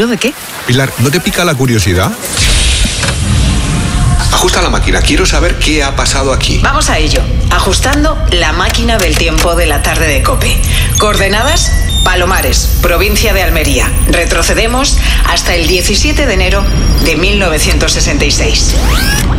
¿Seguro de qué? Pilar, ¿no te pica la curiosidad? Ajusta la máquina, quiero saber qué ha pasado aquí. Vamos a ello. Ajustando la máquina del tiempo de la tarde de COPE. Coordenadas: Palomares, provincia de Almería. Retrocedemos hasta el 17 de enero de 1966.